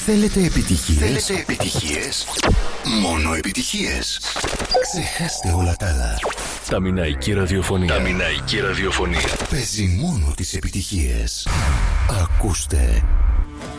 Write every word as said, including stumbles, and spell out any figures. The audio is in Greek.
Θέλετε επιτυχίες? Θέλετε επιτυχίες? Μόνο επιτυχίες. Ξεχάστε όλα τα άλλα. Τα Μιναϊκή ραδιοφωνία. Τα Μιναϊκή ραδιοφωνία. Παίζει μόνο τις επιτυχίες. Ακούστε